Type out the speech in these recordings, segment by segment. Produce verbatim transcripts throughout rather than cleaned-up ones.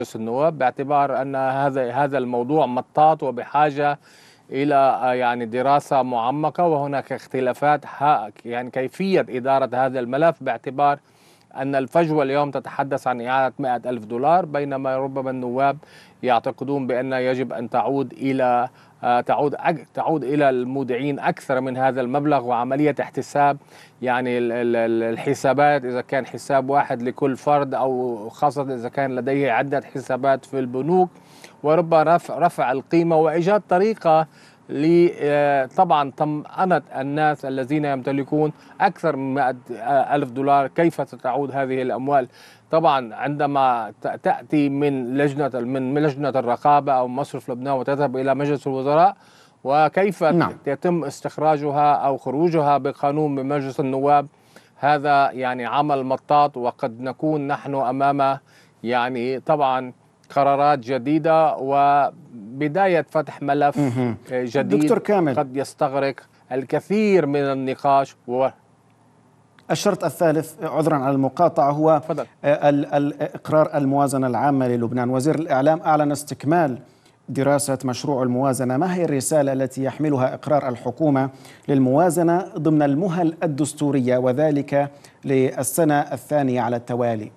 النواب، باعتبار أن هذا هذا الموضوع مطاط وبحاجة إلى يعني دراسة معمقة، وهناك اختلافات يعني كيفية إدارة هذا الملف، باعتبار أن الفجوة اليوم تتحدث عن إعادة مئة ألف دولار، بينما ربما النواب يعتقدون بأن يجب أن تعود إلى تعود تعود إلى المودعين أكثر من هذا المبلغ، وعملية احتساب يعني الحسابات، إذا كان حساب واحد لكل فرد أو خاصة إذا كان لديه عدة حسابات في البنوك، وربما رفع, رفع القيمة وإيجاد طريقة طبعا طمأنة الناس الذين يمتلكون أكثر من مئة ألف دولار كيف ستعود هذه الأموال. طبعا عندما تأتي من لجنة من لجنة الرقابة أو مصرف لبنان وتذهب إلى مجلس الوزراء، وكيف نعم. يتم استخراجها أو خروجها بقانون من مجلس النواب، هذا يعني عمل مطاط، وقد نكون نحن أمام يعني طبعا قرارات جديدة وبداية فتح ملف جديد دكتور كامل، قد يستغرق الكثير من النقاش. و الشرط الثالث، عذرا على المقاطعة، هو فضل. الإقرار الموازنة العامة للبنان. وزير الإعلام أعلن استكمال دراسة مشروع الموازنة. ما هي الرسالة التي يحملها إقرار الحكومة للموازنة ضمن المهل الدستورية، وذلك للسنة الثانية على التوالي؟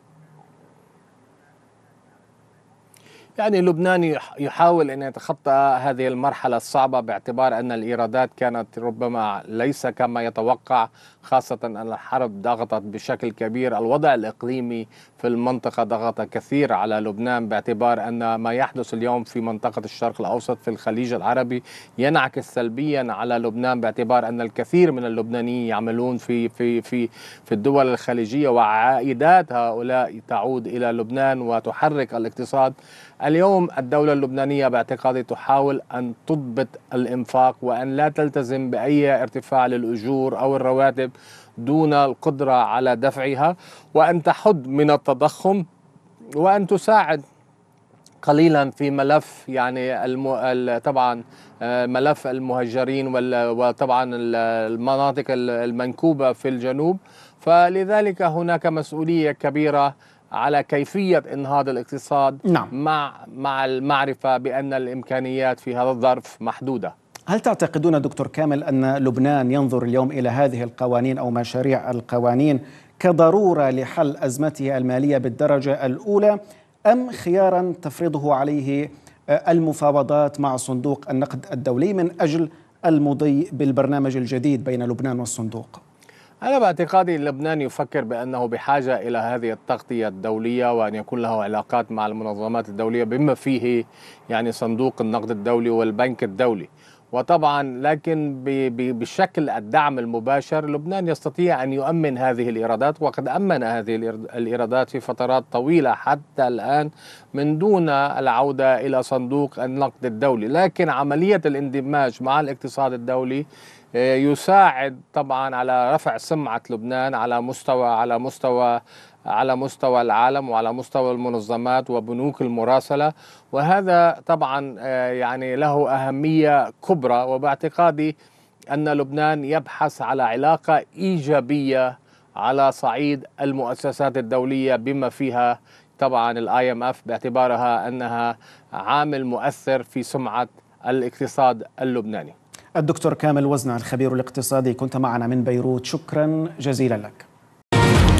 يعني لبنان يحاول أن يتخطى هذه المرحلة الصعبة، باعتبار أن الإيرادات كانت ربما ليس كما يتوقع، خاصة أن الحرب ضغطت بشكل كبير. الوضع الإقليمي في المنطقة ضغط كثير على لبنان، باعتبار أن ما يحدث اليوم في منطقة الشرق الأوسط في الخليج العربي ينعكس سلبيا على لبنان، باعتبار أن الكثير من اللبنانيين يعملون في في في في الدول الخليجية، وعائدات هؤلاء تعود إلى لبنان وتحرك الاقتصاد. اليوم الدولة اللبنانية باعتقادي تحاول أن تضبط الإنفاق، وأن لا تلتزم بأي ارتفاع للأجور أو الرواتب دون القدرة على دفعها، وأن تحد من التضخم، وأن تساعد قليلا في ملف يعني الم... طبعا ملف المهجرين وطبعا المناطق المنكوبة في الجنوب. فلذلك هناك مسؤولية كبيرة على كيفية إنهاض الاقتصاد، نعم. مع مع المعرفة بأن الإمكانيات في هذا الظرف محدودة. هل تعتقدون دكتور كامل أن لبنان ينظر اليوم إلى هذه القوانين أو مشاريع القوانين كضرورة لحل أزمته المالية بالدرجة الأولى، أم خيارا تفرضه عليه المفاوضات مع صندوق النقد الدولي من أجل المضي بالبرنامج الجديد بين لبنان والصندوق؟ أنا باعتقادي لبنان يفكر بأنه بحاجة إلى هذه التغطية الدولية، وأن يكون له علاقات مع المنظمات الدولية بما فيه يعني صندوق النقد الدولي والبنك الدولي. وطبعا لكن بشكل الدعم المباشر لبنان يستطيع أن يؤمن هذه الإيرادات، وقد أمن هذه الإيرادات في فترات طويلة حتى الآن من دون العودة إلى صندوق النقد الدولي. لكن عملية الاندماج مع الاقتصاد الدولي يساعد طبعا على رفع سمعة لبنان على مستوى على مستوى على مستوى العالم وعلى مستوى المنظمات وبنوك المراسلة، وهذا طبعا يعني له أهمية كبرى. وباعتقادي أن لبنان يبحث على علاقة إيجابية على صعيد المؤسسات الدولية بما فيها طبعا الآي إم إف، باعتبارها أنها عامل مؤثر في سمعة الاقتصاد اللبناني. الدكتور كامل وزنع الخبير الاقتصادي، كنت معنا من بيروت، شكرا جزيلا لك.